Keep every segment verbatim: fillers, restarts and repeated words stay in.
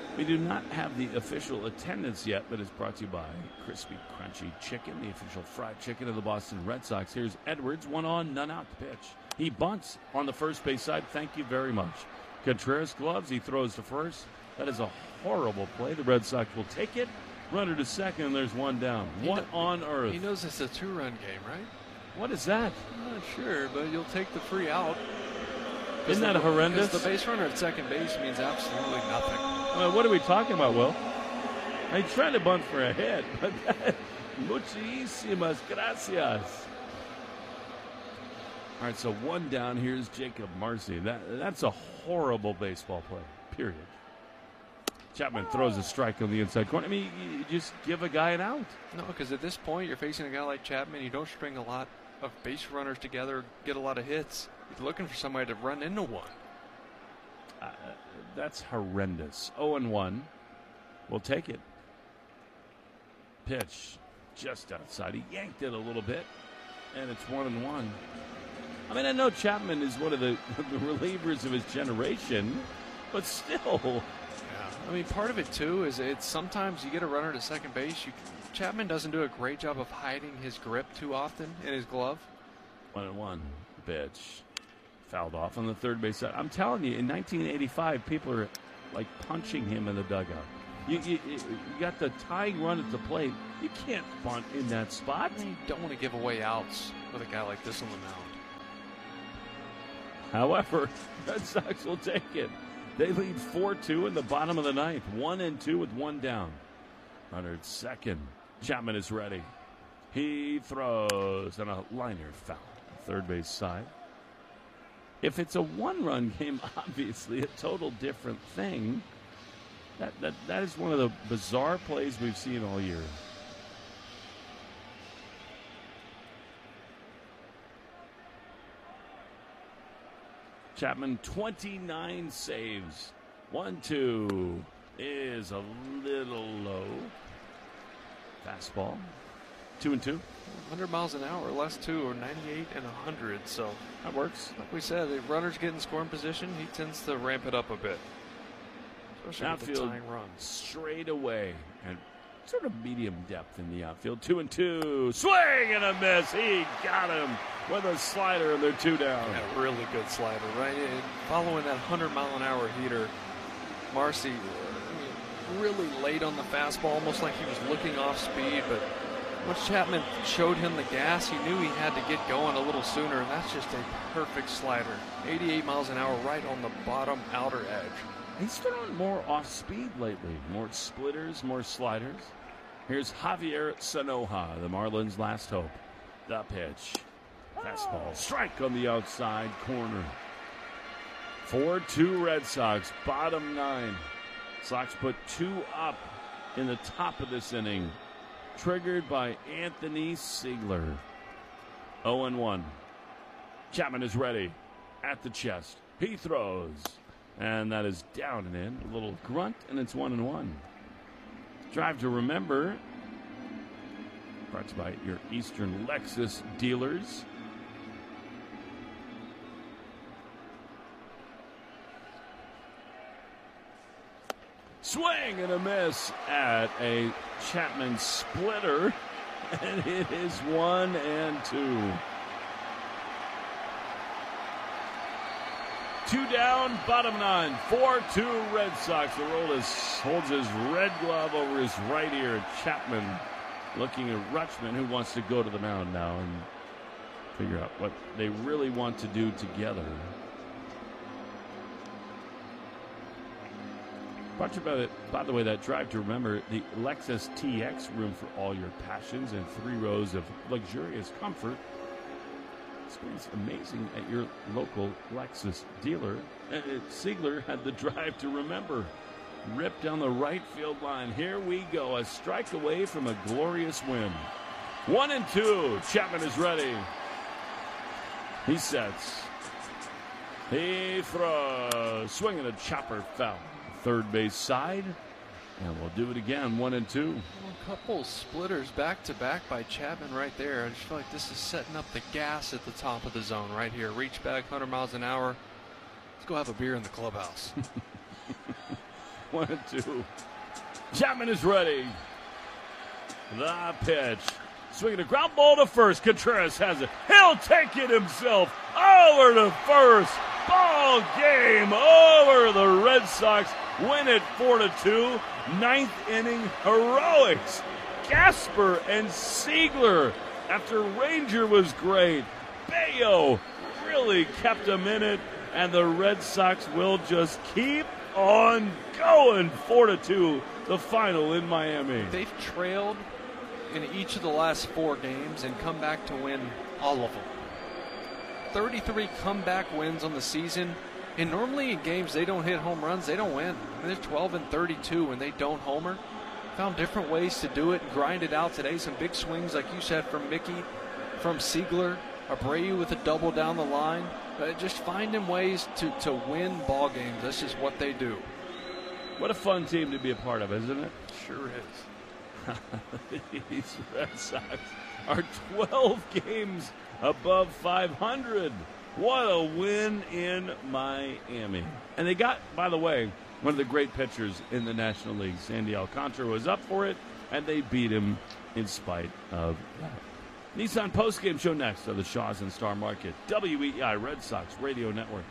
We do not have the official attendance yet, but it's brought to you by Crispy Crunchy Chicken, the official fried chicken of the Boston Red Sox. Here's Edwards, one on, none out to pitch. He bunts on the first base side. Thank you very much. Contreras gloves. He throws to first. That is a horrible play. The Red Sox will take it. Runner to second, and there's one down. What know, on earth? He knows it's a two-run game, right? What is that? I'm not sure, but you'll take the free out. Isn't that the, horrendous? Because the base runner at second base means absolutely nothing. Well, what are we talking about, Will? I tried to bunt for a hit, but muchísimas gracias. All right, so one down. Here's Jacob Marcy. That that's a horrible baseball play. Period. Chapman throws a strike on the inside corner. I mean, you just give a guy an out. No, because at this point, you're facing a guy like Chapman. You don't string a lot of base runners together, get a lot of hits. You're looking for somebody to run into one. Uh, that's horrendous. oh and one. We'll take it. Pitch just outside. He yanked it a little bit, and it's one and one. I mean, I know Chapman is one of the, the relievers of his generation, but still. Yeah. I mean, part of it, too, is it's sometimes you get a runner to second base. You, Chapman doesn't do a great job of hiding his grip too often in his glove. One and one. Pitch. Fouled off on the third base side. I'm telling you, in nineteen eighty-five, people are like punching him in the dugout. You, you, you got the tying run at the plate. You can't bunt in that spot. You don't want to give away outs with a guy like this on the mound. However, Red Sox will take it. They lead four two in the bottom of the ninth. One and two with one down. Runner at second. Chapman is ready. He throws on a liner foul. Third base side. If it's a one-run game, obviously a total different thing. That, that, that is one of the bizarre plays we've seen all year. Chapman, twenty-nine saves. One two is a little low. Fastball. Two and two. one hundred miles an hour, less two, or ninety-eight and one hundred. So that works. Like we said, the runner's get in scoring position. He tends to ramp it up a bit. Especially with the tying run. Straight away. And sort of medium depth in the outfield. Two and two. Swing and a miss. He got him with a slider, and they're two down. Yeah, a really good slider, right? And following that one hundred mile an hour heater, Marcy I mean, really late on the fastball, almost like he was looking off speed, but once Chapman showed him the gas, he knew he had to get going a little sooner, and that's just a perfect slider. eighty-eight miles an hour right on the bottom outer edge. He's throwing more off speed lately. More splitters, more sliders. Here's Javier Sanoja, the Marlins' last hope. The pitch. Fastball. Strike on the outside corner. four two Red Sox. Bottom nine. Sox put two up in the top of this inning. Triggered by Anthony Siegler. oh and one. Chapman is ready. At the chest. He throws. And that is down and in. A little grunt, and it's one and one. Drive to remember. Brought to you by your Eastern Lexus dealers. Swing and a miss at a Chapman splitter. And it is one and two. Two down, bottom nine. four two Red Sox. Aroldis holds his red glove over his right ear. Chapman looking at Rutschman, who wants to go to the mound now and figure out what they really want to do together. Bunch about it. By the way, that drive to remember, the Lexus T X, room for all your passions and three rows of luxurious comfort. Experience amazing at your local Lexus dealer. And Siegler had the drive to remember. Ripped down the right field line. Here we go. A strike away from a glorious win. One and two. Chapman is ready. He sets. He throws. Swinging a chopper foul. Third base side. And we'll do it again. One and two. Well, a couple splitters back to back by Chapman right there. I just feel like this is setting up the gas at the top of the zone right here. Reach back one hundred miles an hour. Let's go have a beer in the clubhouse. One and two. Chapman is ready. The pitch. Swinging a ground ball to first. Contreras has it. He'll take it himself. Over to first. Ball game over. The Red Sox win it four to two. Ninth inning heroics. Gasper and Siegler, after Ranger was great. Bayo really kept him in it, and the Red Sox will just keep on going. Four to two, the final in Miami. They've trailed in each of the last four games and come back to win all of them. thirty-three comeback wins on the season, and normally in games they don't hit home runs, they don't win. I mean, they're twelve and thirty-two when they don't homer. Found different ways to do it and grind it out today. Some big swings, like you said, from Mickey, from Siegler, Abreu with a double down the line. Uh, just finding ways to, to win ball games. This is what they do. What a fun team to be a part of, isn't it? Sure is. These Red Sox are twelve games above five hundred. What a win in Miami. And they got, by the way, one of the great pitchers in the National League. Sandy Alcantara was up for it, and they beat him in spite of that. Nissan postgame show next on the Shaws and Star Market. W E I Red Sox Radio Network.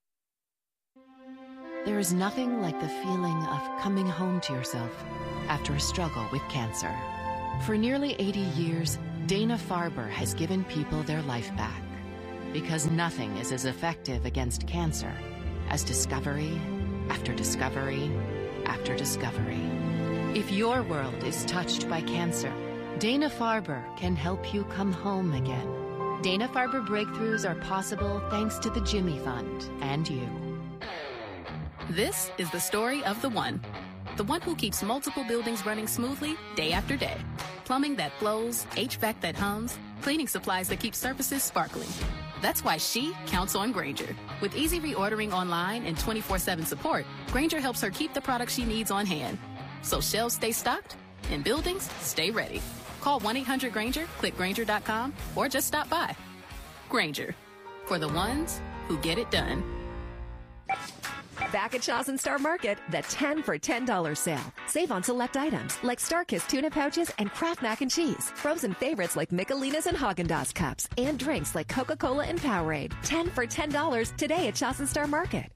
There is nothing like the feeling of coming home to yourself after a struggle with cancer. For nearly eighty years, Dana-Farber has given people their life back. Because nothing is as effective against cancer as discovery after discovery after discovery. If your world is touched by cancer, Dana-Farber can help you come home again. Dana-Farber breakthroughs are possible thanks to the Jimmy Fund and you. This is the story of the one. The one who keeps multiple buildings running smoothly day after day. Plumbing that flows, H V A C that hums, cleaning supplies that keep surfaces sparkling. That's why she counts on Grainger. With easy reordering online and twenty-four seven support, Grainger helps her keep the products she needs on hand. So shelves stay stocked and buildings stay ready. Call one eight hundred Grainger, click Grainger dot com, or just stop by. Grainger, for the ones who get it done. Back at Shaws and Star Market, the ten for ten dollars sale. Save on select items like Starkist tuna pouches and Kraft mac and cheese. Frozen favorites like Michelinas and Haagen-Dazs cups. And drinks like Coca-Cola and Powerade. ten for ten dollars today at Shaws and Star Market.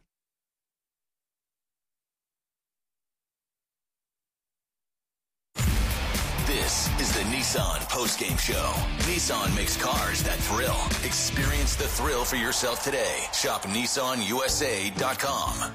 This is the Nissan postgame show. Nissan makes cars that thrill. Experience the thrill for yourself today. Shop Nissan U S A dot com.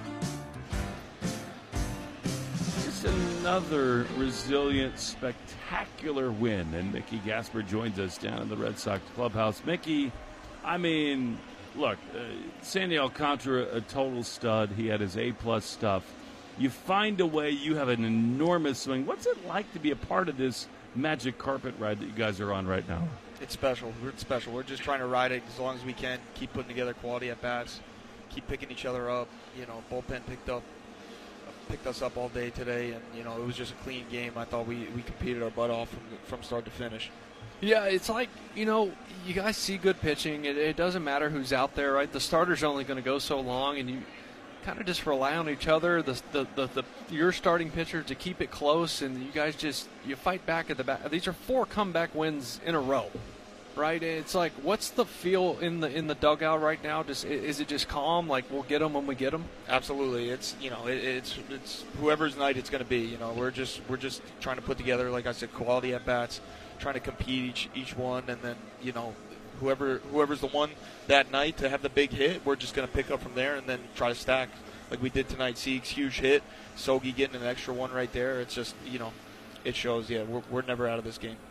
Just another resilient, spectacular win. And Mickey Gasper joins us down in the Red Sox clubhouse. Mickey, I mean, look, uh, Sandy Alcantara, a total stud. He had his A-plus stuff. You find a way, you have an enormous swing. What's it like to be a part of this magic carpet ride that you guys are on right now? It's special. It's special. We're just trying to ride it as long as we can, keep putting together quality at-bats, keep picking each other up. You know, bullpen picked up, picked us up all day today, and, you know, it was just a clean game. I thought we, we competed our butt off from, from start to finish. Yeah, it's like, you know, you guys see good pitching. It, it doesn't matter who's out there, right? The starter's only going to go so long, and you kind of just rely on each other, the, the the the your starting pitcher to keep it close, and you guys just you fight back at the back. These are four comeback wins in a row, right? It's like, what's the feel in the in the dugout right now? Just is it just calm? Like, we'll get them when we get them? Absolutely. It's you know it, it's it's whoever's night it's going to be. You know, we're just we're just trying to put together, like I said, quality at bats, trying to compete each each one, and then you know. Whoever, whoever's the one that night to have the big hit, we're just going to pick up from there and then try to stack like we did tonight. Sieg's huge hit, Sogi getting an extra one right there. It's just, you know, it shows, yeah, we're, we're never out of this game.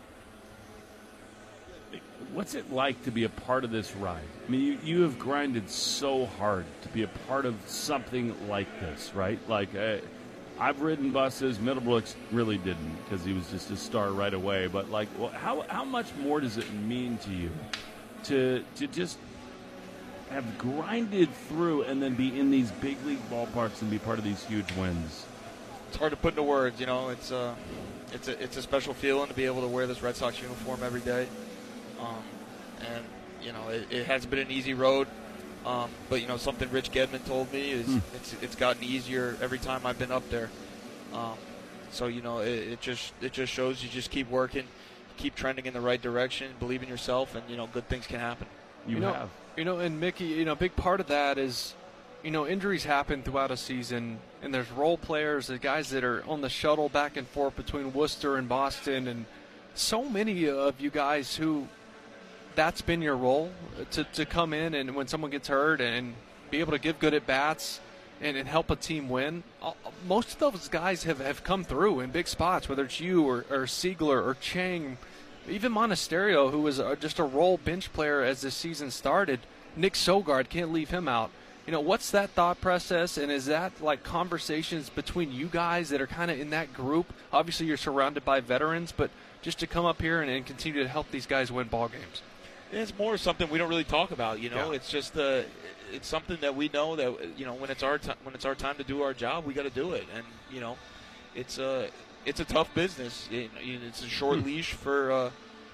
What's it like to be a part of this ride? I mean, you, you have grinded so hard to be a part of something like this, right? Like, uh, I've ridden buses. Middlebrooks really didn't because he was just a star right away. But, like, well, how how much more does it mean to you to to just have grinded through and then be in these big league ballparks and be part of these huge wins? It's hard to put into words, you know. It's a, it's a, it's a special feeling to be able to wear this Red Sox uniform every day. Um, and, you know, it, it has been an easy road. Um, but, you know, something Rich Gedman told me is mm. it's it's gotten easier every time I've been up there. Um, so you know, it, it just it just shows you just keep working, keep trending in the right direction, believe in yourself, and you know, good things can happen. You, you know, have. You know, and Mickey, you know, a big part of that is, you know, injuries happen throughout a season, and there's role players, the guys that are on the shuttle back and forth between Worcester and Boston, and so many of you guys who that's been your role to, to come in and when someone gets hurt and be able to give good at bats and, and help a team win. Most of those guys have, have come through in big spots, whether it's you or, or Siegler or Chang, even Monasterio, who was a, just a role bench player as the season started. Nick Sogard, can't leave him out. You know, what's that thought process, and is that like conversations between you guys that are kind of in that group? Obviously, you're surrounded by veterans, but just to come up here and, and continue to help these guys win ball games. It's more something we don't really talk about, you know. Yeah. It's just uh, it's something that we know that you know when it's our t- when it's our time to do our job, we got to do it, and you know, it's a it's a tough business. It, it's a short Hmm. leash for uh,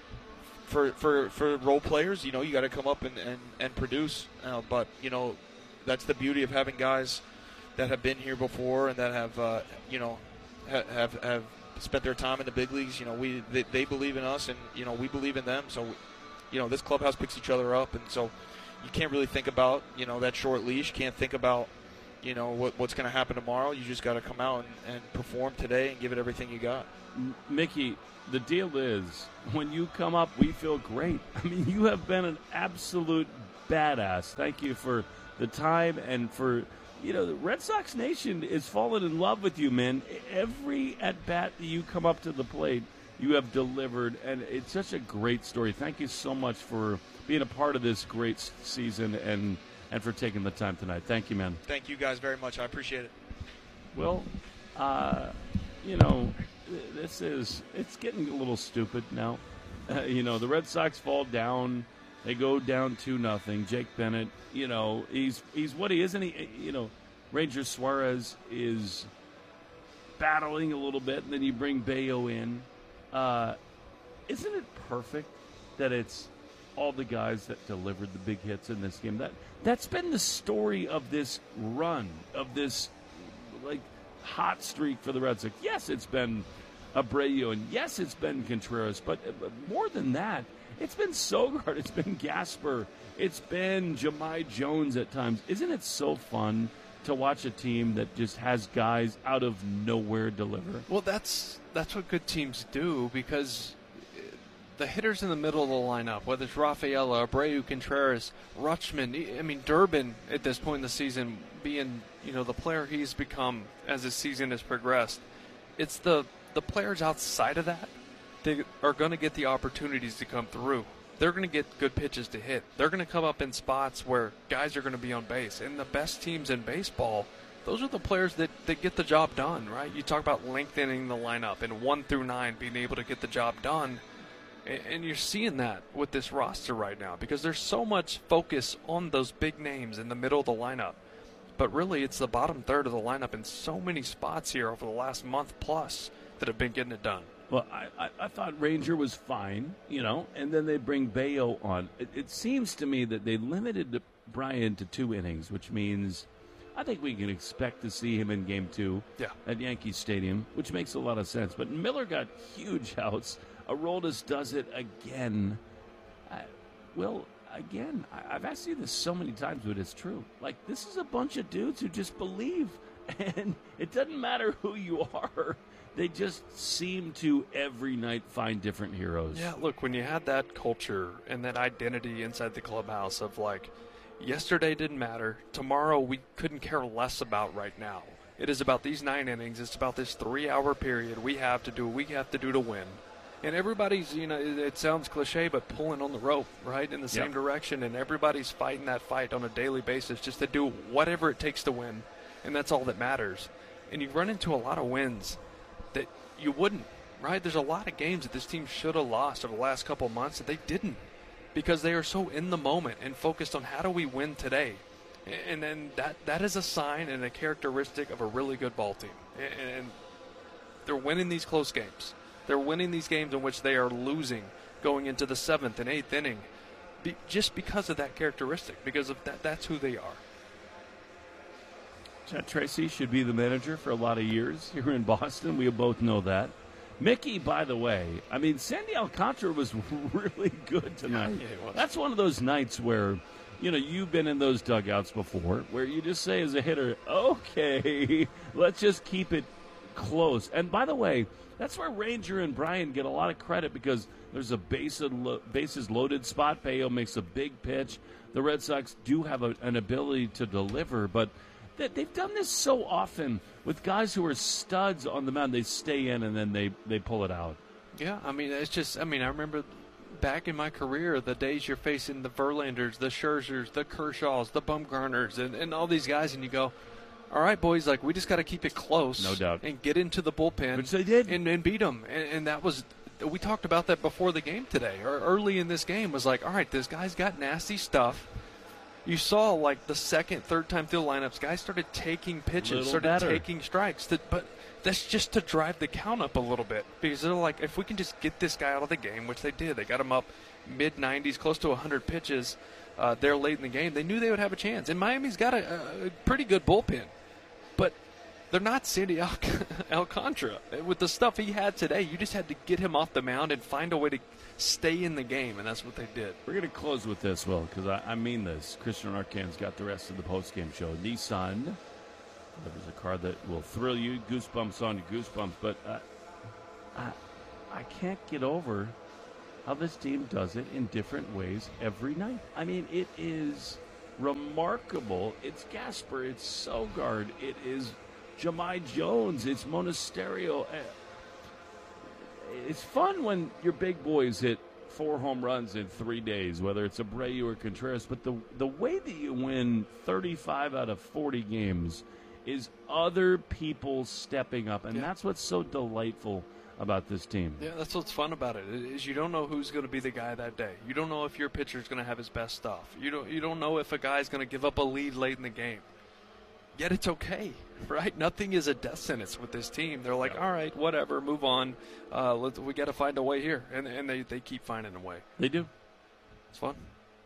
for for for role players. You know, you got to come up and and, and produce, uh, but you know, that's the beauty of having guys that have been here before and that have uh, you know ha- have have spent their time in the big leagues. You know, we they, they believe in us, and you know we believe in them. So, you know, this clubhouse picks each other up, and so you can't really think about you know that short leash. Can't think about you know what what's going to happen tomorrow. You just got to come out and, and perform today and give it everything you got. M- Mickey, the deal is when you come up, we feel great. I mean, you have been an absolute badass. Thank you for the time and for. You know, the Red Sox Nation is falling in love with you, man. Every at-bat that you come up to the plate, you have delivered, and it's such a great story. Thank you so much for being a part of this great s- season and, and for taking the time tonight. Thank you, man. Thank you guys very much. I appreciate it. Well, uh, you know, this is, it's getting a little stupid now. Uh, you know, the Red Sox fall down. They go down two nothing. Jake Bennett, you know, he's he's what he is, isn't he? You know, Ranger Suarez is battling a little bit, and then you bring Bayo in. Uh, isn't it perfect that it's all the guys that delivered the big hits in this game? That that's been the story of this run, of this like hot streak for the Red Sox. Yes, it's been Abreu, and yes, it's been Contreras, but, but more than that, it's been Sogard, it's been Gasper, it's been Jahmai Jones at times. Isn't it so fun to watch a team that just has guys out of nowhere deliver? Well, that's that's what good teams do, because the hitters in the middle of the lineup, whether it's Rafaela, Abreu, Contreras, Rutschman, I mean Durbin at this point in the season being, you know, the player he's become as the season has progressed. It's the the players outside of that. They are going to get the opportunities to come through. They're going to get good pitches to hit. They're going to come up in spots where guys are going to be on base. And the best teams in baseball, those are the players that, that get the job done, right? You talk about lengthening the lineup and one through nine being able to get the job done. And, and you're seeing that with this roster right now because there's so much focus on those big names in the middle of the lineup. But really, it's the bottom third of the lineup in so many spots here over the last month plus that have been getting it done. Well, I, I, I thought Ranger was fine, you know, and then they bring Bayo on. It, it seems to me that they limited Brian to two innings, which means I think we can expect to see him in game two yeah. at Yankee Stadium, which makes a lot of sense. But Miller got huge outs. Aroldis does it again. I, well, again, I, I've asked you this so many times, but it's true. Like, this is a bunch of dudes who just believe, and it doesn't matter who you are. They just seem to every night find different heroes. Yeah, look, when you had that culture and that identity inside the clubhouse of like, yesterday didn't matter, tomorrow we couldn't care less about right now. It is about these nine innings. It's about this three-hour period we have to do what we have to do to win. And everybody's, you know, it, it sounds cliche, but pulling on the rope, right, in the same yep. direction. And everybody's fighting that fight on a daily basis just to do whatever it takes to win. And that's all that matters. And you run into a lot of wins that you wouldn't, right? There's a lot of games that this team should have lost over the last couple of months that they didn't because they are so in the moment and focused on how do we win today. And then that that is a sign and a characteristic of a really good ball team. And they're winning these close games. They're winning these games in which they are losing going into the seventh and eighth inning be, just because of that characteristic, because of that. That's who they are. Chet Tracy should be the manager for a lot of years here in Boston. We both know that. Mickey, by the way, I mean, Sandy Alcantara was really good tonight. Yeah, he was. That's one of those nights where, you know, you've been in those dugouts before, where you just say as a hitter, okay, let's just keep it close. And by the way, that's where Ranger and Brian get a lot of credit because there's a base lo- bases loaded spot. Bayo makes a big pitch. The Red Sox do have a, an ability to deliver, but they, they've done this so often with guys who are studs on the mound. They stay in and then they, they pull it out. Yeah, I mean, it's just, I mean, I remember back in my career, the days you're facing the Verlanders, the Scherzers, the Kershaws, the Bumgarners, and, and all these guys, and you go, all right, boys, like, we just got to keep it close. No doubt. And get into the bullpen. Which they did. And, and beat them. And, and that was, we talked about that before the game today, or early in this game, was like, all right, this guy's got nasty stuff. You saw, like, the second, third time through lineups, guys started taking pitches, Little started better. taking strikes. That, but that's just to drive the count up a little bit. Because they're like, if we can just get this guy out of the game, which they did, they got him up mid nineties, close to one hundred pitches uh, there late in the game. They knew they would have a chance. And Miami's got a, a pretty good bullpen. But they're not Sandy Al- Alcantara. With the stuff he had today, you just had to get him off the mound and find a way to stay in the game, and that's what they did. We're going to close with this, Will, because I, I mean this. Christian Arcan's got the rest of the postgame show. Nissan, there's a car that will thrill you, goosebumps on you, goosebumps. But uh, I, I can't get over how this team does it in different ways every night. I mean, it is remarkable. It's Gasper, it's Sogard, it is Jahmai Jones, it's Monasterio. It's fun when your big boys hit four home runs in three days, whether it's Abreu or Contreras. But the the way that you win thirty-five out of forty games is other people stepping up, and Yeah. that's what's so delightful about this team. Yeah, that's what's fun about it. Is you don't know who's going to be the guy that day. You don't know if your pitcher's going to have his best stuff. You don't you don't know if a guy's going to give up a lead late in the game. Yet it's okay, right? Nothing is a death sentence with this team. They're like, Yeah. all right, whatever, move on. Uh, let's, we got to find a way here, and and they, they keep finding a way. They do. It's fun.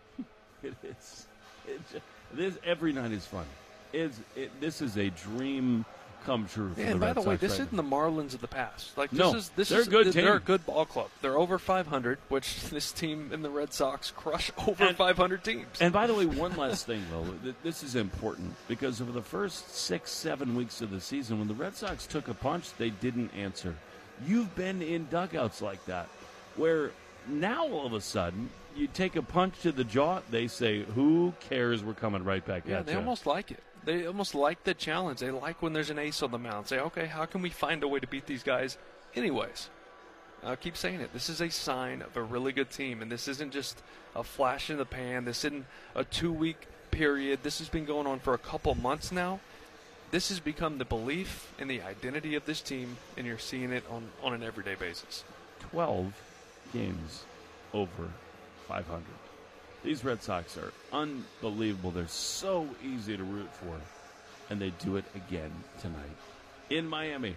It is. It just, this every night is fun. It's, it, this is a dream come true for Yeah, the and by Red the way, Sox this right isn't the Marlins of the past. Like this No, is this they're is a good they're team. a good ball club. They're over five hundred, which this team and the Red Sox crush over And- five hundred teams. And by the way, one last thing, though. Th- This is important because over the first six, seven weeks of the season, when the Red Sox took a punch, they didn't answer. You've been in dugouts like that, where now all of a sudden you take a punch to the jaw, they say, who cares, we're coming right back Yeah, at they you. almost like it. They almost like the challenge. They like when there's an ace on the mound. Say, okay, how can we find a way to beat these guys anyways? I keep saying it. This is a sign of a really good team, and this isn't just a flash in the pan. This isn't a two-week period. This has been going on for a couple months now. This has become the belief and the identity of this team, and you're seeing it on, on an everyday basis. twelve games over five hundred. These Red Sox are unbelievable. They're so easy to root for, and they do it again tonight in Miami.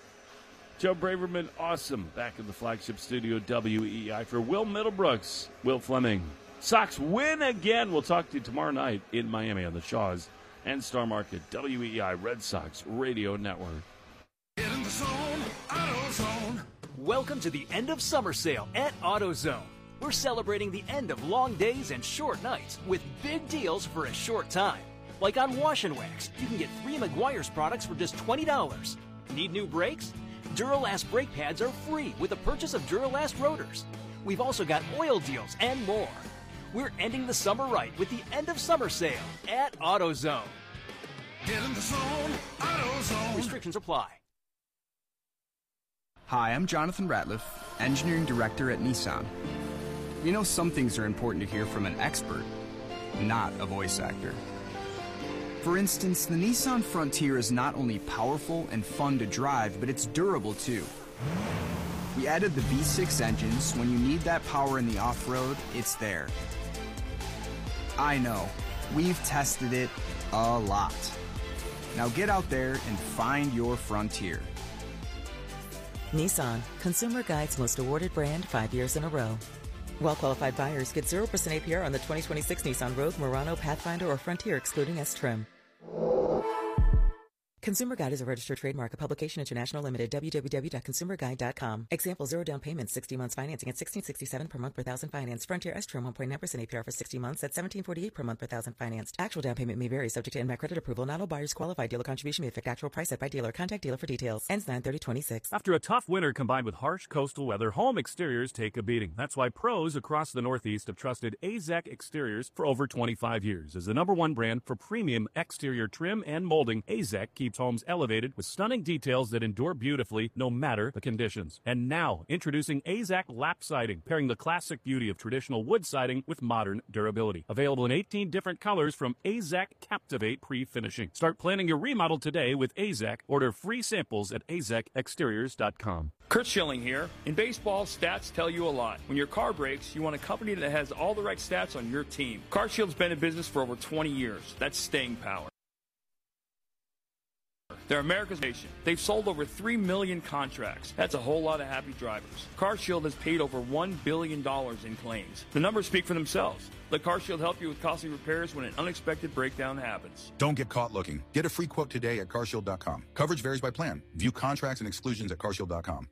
Joe Braverman, awesome, back in the flagship studio, W E I. For Will Middlebrooks, Will Fleming. Sox win again. We'll talk to you tomorrow night in Miami on the Shaws and Star Market, W E I Red Sox Radio Network. Get in the zone, AutoZone. Welcome to the end of summer sale at AutoZone. We're celebrating the end of long days and short nights with big deals for a short time. Like on Wash and Wax, you can get three Meguiar's products for just twenty dollars. Need new brakes? Duralast brake pads are free with the purchase of Duralast rotors. We've also got oil deals and more. We're ending the summer right with the end of summer sale at AutoZone. Get in the zone, AutoZone. Restrictions apply. Hi, I'm Jonathan Ratliff, Engineering Director at Nissan. You know, some things are important to hear from an expert, not a voice actor. For instance, the Nissan Frontier is not only powerful and fun to drive, but it's durable too. We added the V six engine, so when you need that power in the off-road, it's there. I know, we've tested it a lot. Now get out there and find your Frontier. Nissan, Consumer Guide's most awarded brand five years in a row. Well-qualified buyers get zero percent A P R on the twenty twenty-six Nissan Rogue, Murano, Pathfinder, or Frontier excluding S-Trim. Consumer Guide is a registered trademark of Publication International Limited, w w w dot consumer guide dot com. Example, zero down payment, sixty months financing at sixteen sixty-seven per month per thousand financed. Frontier S-Term one point nine percent A P R for sixty months at seventeen forty-eight per month per thousand financed. Actual down payment may vary, subject to N M A C credit approval. Not all buyers qualify. Dealer contribution may affect actual price set by dealer. Contact dealer for details. Ends nine thirty twenty-six. After a tough winter combined with harsh coastal weather, home exteriors take a beating. That's why pros across the Northeast have trusted A Z E C Exteriors for over twenty-five years. As the number one brand for premium exterior trim and molding, A Z E C keeps homes elevated with stunning details that endure beautifully no matter the conditions. And now, introducing A Z E C Lap Siding, pairing the classic beauty of traditional wood siding with modern durability. Available in eighteen different colors from A Z E C Captivate Pre-Finishing. Start planning your remodel today with A Z E C. Order free samples at A Z E C exteriors dot com. Kurt Schilling here. In baseball, stats tell you a lot. When your car breaks, you want a company that has all the right stats on your team. CarShield's been in business for over twenty years. That's staying power. They're America's nation. They've sold over three million contracts. That's a whole lot of happy drivers. CarShield has paid over one billion dollars in claims. The numbers speak for themselves. Let CarShield help you with costly repairs when an unexpected breakdown happens. Don't get caught looking. Get a free quote today at car shield dot com. Coverage varies by plan. View contracts and exclusions at car shield dot com.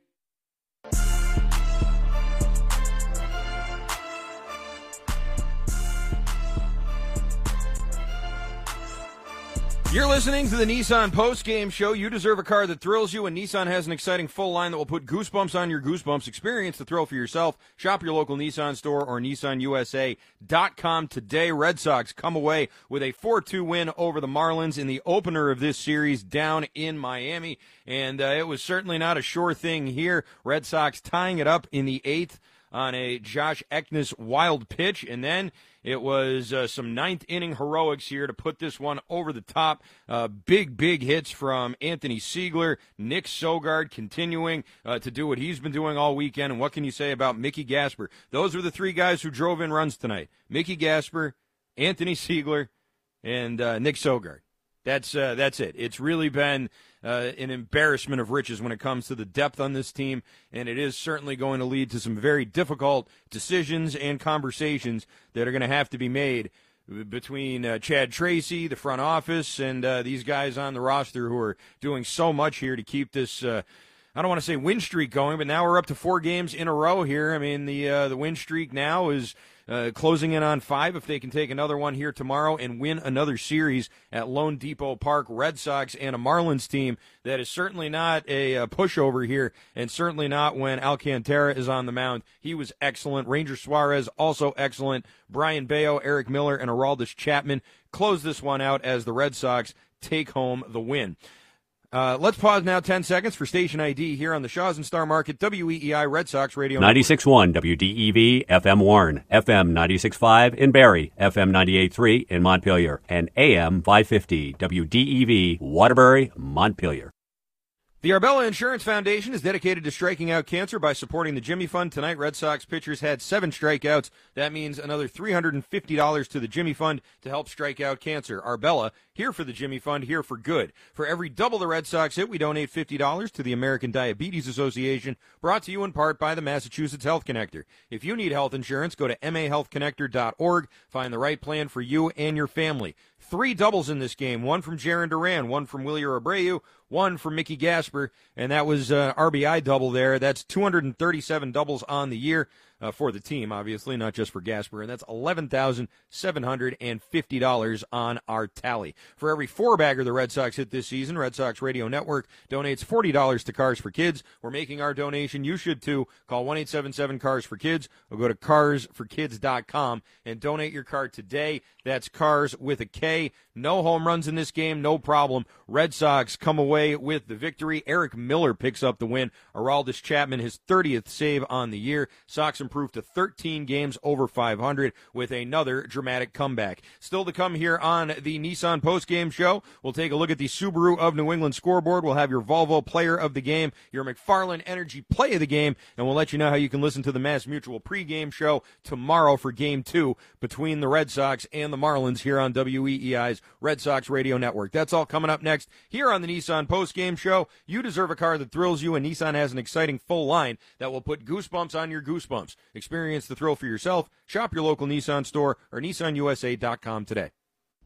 You're listening to the Nissan post-game show. You deserve a car that thrills you, and Nissan has an exciting full line that will put goosebumps on your goosebumps. Experience the thrill for yourself. Shop your local Nissan store or Nissan U S A dot com today. Red Sox come away with a four two win over the Marlins in the opener of this series down in Miami, and uh, it was certainly not a sure thing here. Red Sox tying it up in the eighth on a Josh Eknes wild pitch, and then it was uh, some ninth inning heroics here to put this one over the top. Uh, big, big hits from Anthony Siegler, Nick Sogard continuing uh, to do what he's been doing all weekend. And what can you say about Mickey Gasper? Those were the three guys who drove in runs tonight. Mickey Gasper, Anthony Siegler, and uh, Nick Sogard. That's uh, that's it. It's really been uh, an embarrassment of riches when it comes to the depth on this team, and it is certainly going to lead to some very difficult decisions and conversations that are going to have to be made between uh, Chad Tracy, the front office, and uh, these guys on the roster who are doing so much here to keep this uh, I don't want to say win streak going, but now we're up to four games in a row here. I mean, the uh, the win streak now is uh, closing in on five. If they can take another one here tomorrow and win another series at Lone Depot Park, Red Sox and a Marlins team that is certainly not a, a pushover here, and certainly not when Alcantara is on the mound. He was excellent. Ranger Suarez also excellent. Brian Bayo, Eric Miller, and Aroldis Chapman close this one out as the Red Sox take home the win. Uh, let's pause now ten seconds for station I D here on the Shaw's and Star Market, W E E I Red Sox Radio. ninety-six point one W D E V, F M Warren, F M ninety-six point five in Barrie, F M ninety-eight point three in Montpelier, and A M five fifty W D E V, Waterbury, Montpelier. The Arbella Insurance Foundation is dedicated to striking out cancer by supporting the Jimmy Fund. Tonight, Red Sox pitchers had seven strikeouts. That means another three hundred fifty dollars to the Jimmy Fund to help strike out cancer. Arbella, here for the Jimmy Fund, here for good. For every double the Red Sox hit, we donate fifty dollars to the American Diabetes Association, brought to you in part by the Massachusetts Health Connector. If you need health insurance, go to M A health connector dot org. Find the right plan for you and your family. Three doubles in this game, one from Jarren Duran, one from Wilyer Abreu, one from Mickey Gasper, and that was an R B I double there. That's two hundred thirty-seven doubles on the year uh, for the team, obviously, not just for Gasper, and that's eleven thousand seven hundred fifty dollars on our tally. For every four-bagger the Red Sox hit this season, Red Sox Radio Network donates forty dollars to Cars for Kids. We're making our donation. You should, too. Call one eight seven seven cars for kids or go to cars for kids dot com and donate your car today. That's Cars with a K. No home runs in this game, no problem. Red Sox come away with the victory. Eric Miller picks up the win. Aroldis Chapman, his thirtieth save on the year. Sox improved to thirteen games over five hundred with another dramatic comeback. Still to come here on the Nissan postgame show. We'll take a look at the Subaru of New England scoreboard. We'll have your Volvo player of the game, your McFarland Energy play of the game, and we'll let you know how you can listen to the Mass Mutual pregame show tomorrow for game two between the Red Sox and the Marlins here on W E E I's Red Sox Radio Network. That's all coming up next here on the Nissan postgame show. You deserve a car that thrills you, and Nissan has an exciting full line that will put goosebumps on your goosebumps. Experience the thrill for yourself. Shop your local Nissan store or Nissan U S A dot com today.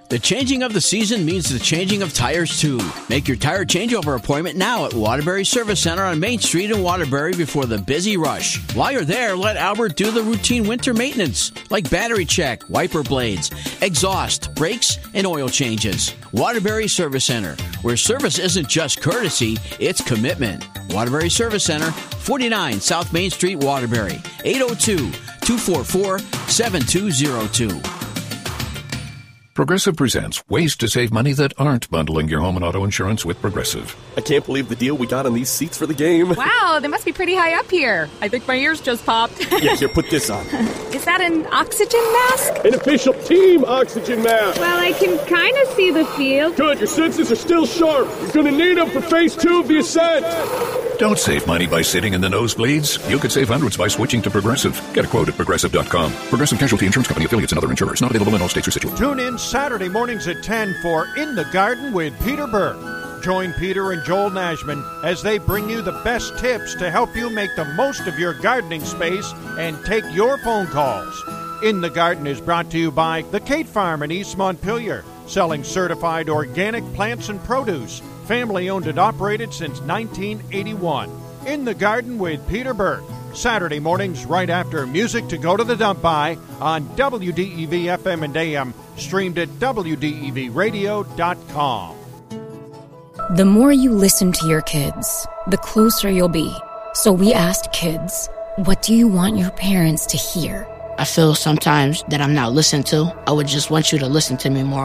The changing of the season means the changing of tires, too. Make your tire changeover appointment now at Waterbury Service Center on Main Street in Waterbury before the busy rush. While you're there, let Albert do the routine winter maintenance, like battery check, wiper blades, exhaust, brakes, and oil changes. Waterbury Service Center, where service isn't just courtesy, it's commitment. Waterbury Service Center, forty-nine South Main Street, Waterbury, eight oh two, two four four, seven two oh two. Progressive presents ways to save money that aren't bundling your home and auto insurance with Progressive. I can't believe the deal we got on these seats for the game. Wow, they must be pretty high up here. I think my ears just popped. Yeah, here, put this on. Is that an oxygen mask? An official team oxygen mask. Well, I can kind of see the field. Good, your senses are still sharp. You're going to need them for phase two of the ascent. Don't save money by sitting in the nosebleeds. You could save hundreds by switching to Progressive. Get a quote at Progressive dot com. Progressive Casualty Insurance Company, affiliates, and other insurers. Not available in all states or situations. Tune in Saturday mornings at ten for In the Garden with Peter Burke. Join Peter and Joel Nashman as they bring you the best tips to help you make the most of your gardening space and take your phone calls. In the Garden is brought to you by the Kate Farm in East Montpelier, selling certified organic plants and produce. Family owned and operated since nineteen eighty-one. In the Garden with Peter Burke. Saturday mornings right after Music to Go to the Dump By on W D E V F M and A M, streamed at W D E V radio dot com. The more you listen to your kids, the closer you'll be. So we asked kids, what do you want your parents to hear? I feel sometimes that I'm not listened to. I would just want you to listen to me more.